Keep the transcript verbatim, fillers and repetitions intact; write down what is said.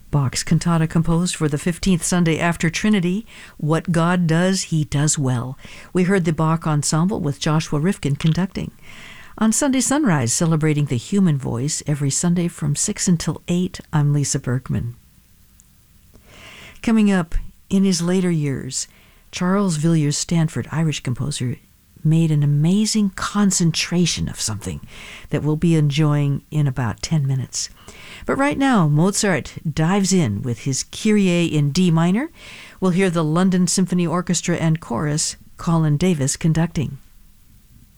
Bach's cantata composed for the fifteenth Sunday after Trinity, What God Does, He Does Well. We heard the Bach Ensemble with Joshua Rifkin conducting. On Sunday Sunrise, celebrating the human voice every Sunday from six until eight, I'm Lisa Berkman. Coming up, in his later years, Charles Villiers Stanford, Irish composer, made an amazing concentration of something that we'll be enjoying in about ten minutes. But right now, Mozart dives in with his Kyrie in D minor. We'll hear the London Symphony Orchestra and Chorus, Colin Davis conducting.